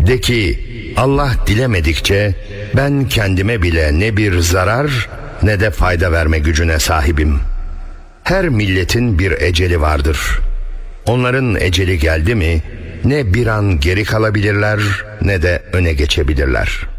De ki, Allah dilemedikçe ben kendime bile ne bir zarar ne de fayda verme gücüne sahibim. Her milletin bir eceli vardır. Onların eceli geldi mi ne bir an geri kalabilirler ne de öne geçebilirler.